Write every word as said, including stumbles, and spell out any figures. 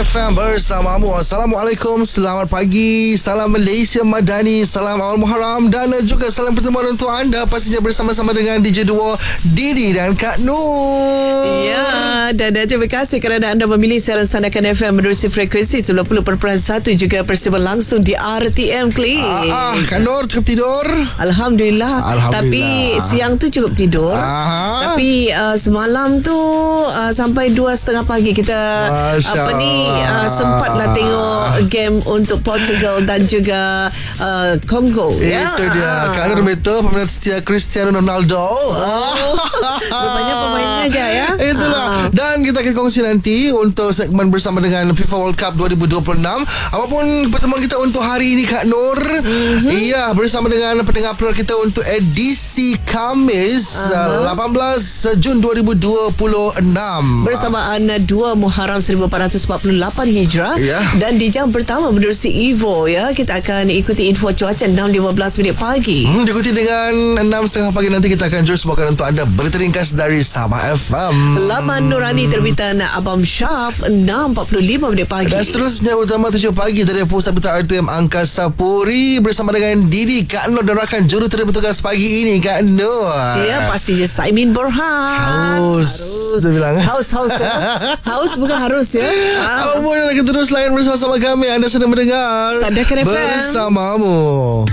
F M bersamamu. Assalamualaikum, selamat pagi, salam Malaysia Madani, salam awal Muharram dan juga salam pertemuan untuk anda pastinya bersama-sama dengan D J Duo Didi dan Kak Nur. Ya, dan uh, terima kasih kerana anda memilih siaran Sandakan F M menerusi frekuensi sembilan puluh perpuluhan satu juga bersama langsung di R T M Klik. Ah, ah, Kak Nur cukup tidur? Alhamdulillah. Alhamdulillah. Tapi siang tu cukup tidur. Aha. Tapi uh, semalam tu uh, sampai dua setengah pagi kita Masya apa ni uh, sempatlah tengok game untuk Portugal dan juga uh, Congo. Itu ya. dia. Kak Nur betul peminat setia Cristiano Ronaldo. Oh, rupanya pemainnya aja ya. Itulah. Ah. Dan kita akan kongsi nanti untuk segmen bersama dengan FIFA World Cup dua ribu dua puluh enam. Apapun pertemuan kita untuk hari ini Kak Nur. Mm-hmm. Iya, bersama dengan pendengar program kita untuk edisi Khamis uh-huh. lapan belas Jun dua ribu dua puluh enam. Bersamaan dua Muharram seribu empat ratus empat puluh lapan Hijrah. Ya. Dan di jam pertama menerusi Evo ya, kita akan ikuti info cuaca enam lima belas minit pagi. Hmm, diikuti dengan enam tiga puluh pagi nanti kita akan terus bawakan untuk anda berita ringkas dari Sabah F M. Laman Nurani terbitan Abang Syaf enam empat puluh lima minit pagi. Dan seterusnya utama tujuh pagi dari Pusat Berita R T M Angkasa Puri bersama dengan Didi, Kak Nur dan rakan juruterima bertugas pagi ini Kak Nur. Ya, pastinya Saimin Borhan. Haus. Harus. Dia bilang. Haus, haus ya. Haus bukan harus ya. Apa pun lagi terus lain bersama-sama kami. Anda sedang mendengar Sandakan F M bersamamu.